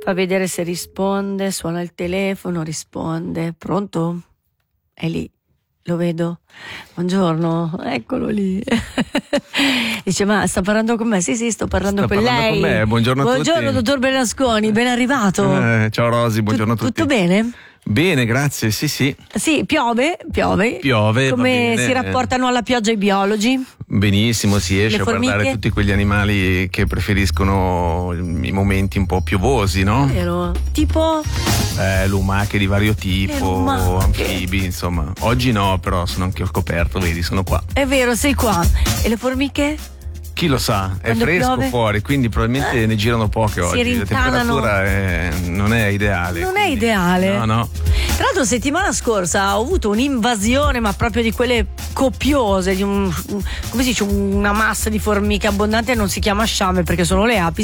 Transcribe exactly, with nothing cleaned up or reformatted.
Fa vedere se risponde, suona il telefono, risponde. Pronto? È lì, lo vedo. Buongiorno, eccolo lì. Dice, ma sta parlando con me? Sì, sì, sto parlando sta con parlando lei. Con me. Buongiorno a buongiorno, tutti. dottor Bernasconi, ben arrivato. Eh, ciao Rosy, buongiorno Tu, a tutti. Tutto bene? Bene, grazie, sì, sì. Sì, piove, piove. Piove, Come va bene. si rapportano alla pioggia i biologi? Benissimo, si riesce Le a guardare formiche? tutti quegli animali che preferiscono i momenti un po' piovosi, no? Vero? Tipo? Eh, lumache di vario Le tipo, lumache. anfibi, insomma. Oggi no, però sono anche al coperto, vedi, sono qua. È vero, sei qua. E le formiche? Chi lo sa, è Quando fresco piove? fuori, quindi probabilmente ne girano poche Si oggi. La rintanano. temperatura è- non è ideale. Non è quindi- ideale. No, no. Tra l'altro settimana scorsa ho avuto un'invasione, ma proprio di quelle copiose, di un, un- come si dice, una massa di formiche abbondante, non si chiama sciame perché sono le api,